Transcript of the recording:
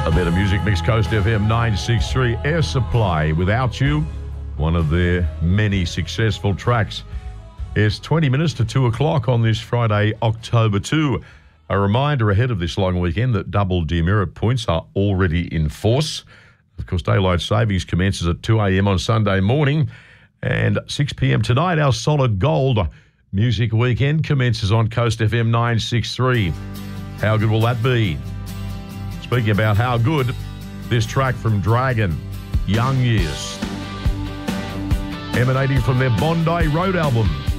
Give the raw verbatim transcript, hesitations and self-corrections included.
A better music mix, Coast F M nine sixty-three. Air Supply, Without You, one of their many successful tracks. It's twenty minutes to two o'clock on this Friday, October second. A reminder ahead of this long weekend that double demerit points are already in force. Of course, daylight savings commences at two a.m. on Sunday morning, and six p.m. tonight, our Solid Gold Music Weekend commences on Coast F M nine sixty-three. How good will that be? Speaking about how good, this track from Dragon, Young Years, emanating from their Bondi Road album.